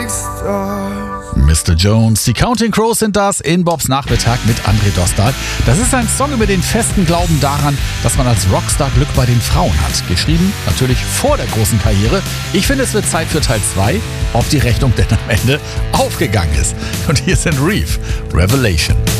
Mr. Jones, die Counting Crows sind das in Bobs Nachmittag mit André Dostal. Das ist ein Song über den festen Glauben daran, dass man als Rockstar Glück bei den Frauen hat. Geschrieben natürlich vor der großen Karriere. Ich finde, es wird Zeit für Teil 2, ob die Rechnung denn am Ende aufgegangen ist. Und hier sind Reeve, Revelation.